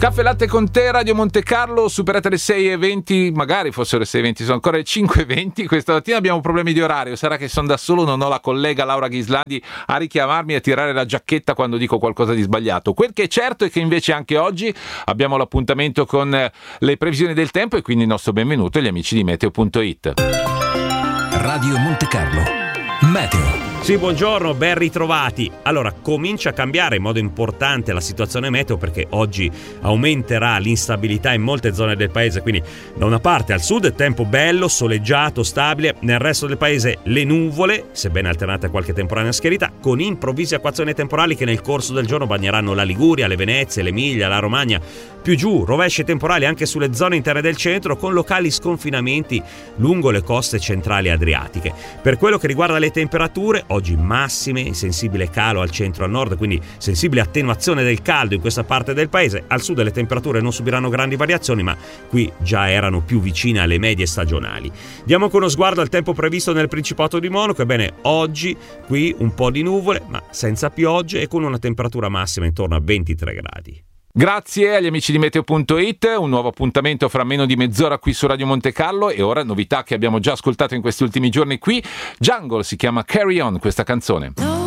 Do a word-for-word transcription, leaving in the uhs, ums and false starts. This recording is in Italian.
Caffè Latte con te, Radio Monte Carlo, superate le sei e venti, magari fossero le sei e venti, sono ancora le cinque e venti. Questa mattina abbiamo problemi di orario, sarà che sono da solo, non ho la collega Laura Ghislandi a richiamarmi e a tirare la giacchetta quando dico qualcosa di sbagliato. Quel che è certo è che invece anche oggi abbiamo l'appuntamento con le previsioni del tempo e quindi il nostro benvenuto agli amici di Meteo punto it. Radio Monte Carlo, Meteo. Sì, buongiorno, ben ritrovati. Allora, comincia a cambiare in modo importante la situazione meteo perché oggi aumenterà l'instabilità in molte zone del paese, quindi da una parte al sud tempo bello, soleggiato, stabile, nel resto del paese le nuvole, sebbene alternate a qualche temporanea schiarita, con improvvise acquazzoni temporali che nel corso del giorno bagneranno la Liguria, le Venezie, l'Emilia, la Romagna, più giù, rovesci temporali anche sulle zone interne del centro con locali sconfinamenti lungo le coste centrali adriatiche. Per quello che riguarda le temperature, oggi massime, sensibile calo al centro e al nord, quindi sensibile attenuazione del caldo in questa parte del paese. Al sud le temperature non subiranno grandi variazioni, ma qui già erano più vicine alle medie stagionali. Diamo anche uno sguardo al tempo previsto nel Principato di Monaco. Ebbene, oggi qui un po' di nuvole, ma senza piogge e con una temperatura massima intorno a ventitré gradi. Grazie agli amici di Meteo punto it, un nuovo appuntamento fra meno di mezz'ora qui su Radio Monte Carlo e ora novità che abbiamo già ascoltato in questi ultimi giorni qui. Jungle si chiama Carry On questa canzone.